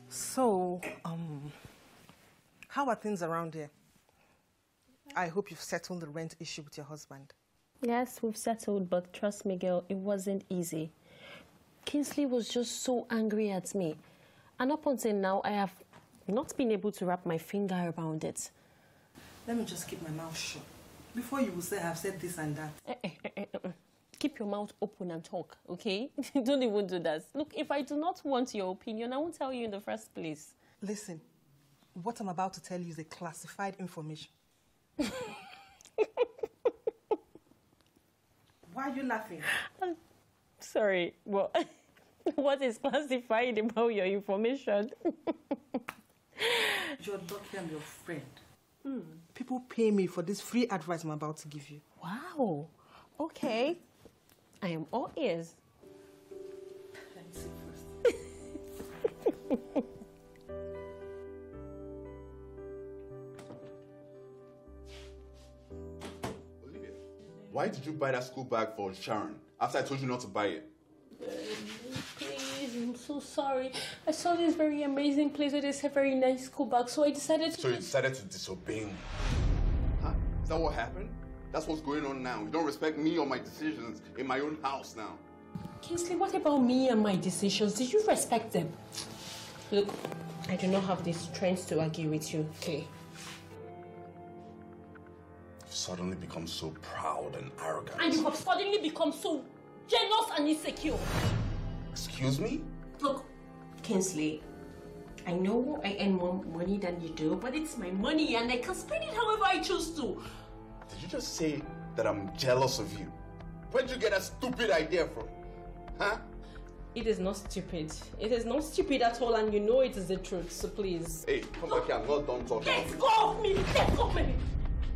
So, how are things around here? I hope you've settled the rent issue with your husband. Yes, we've settled, but trust me, girl, it wasn't easy. Kingsley was just so angry at me. And up until now, I have not been able to wrap my finger around it. Let me just keep my mouth shut. Before you will say I've said this and that. Keep your mouth open and talk, okay? Don't even do that. Look, if I do not want your opinion, I won't tell you in the first place. Listen, what I'm about to tell you is a classified information. Why are you laughing? Sorry, well, what is classified about your information? You're lucky I'm your friend. People pay me for this free advice I'm about to give you. Wow. Okay. I am all ears. Let me see first. Olivia, why did you buy that school bag for Sharon after I told you not to buy it? Please, I'm so sorry. I saw this very amazing place where there's a very nice school bag, so I decided to... So you decided to disobey me? Huh? Is that what happened? That's what's going on now. You don't respect me or my decisions in my own house now. Kingsley, what about me and my decisions? Did you respect them? Look, I do not have the strength to argue with you, okay? You've suddenly become so proud and arrogant. And you have suddenly become so jealous and insecure. Excuse me? Look, Kingsley, I know I earn more money than you do, but it's my money and I can spend it however I choose to. Did you just say that I'm jealous of you? Where'd you get that stupid idea from? Huh? It is not stupid. It is not stupid at all, and you know it is the truth, so please. Hey, come back here. I'm not done talking. Let go of me! Let go of me!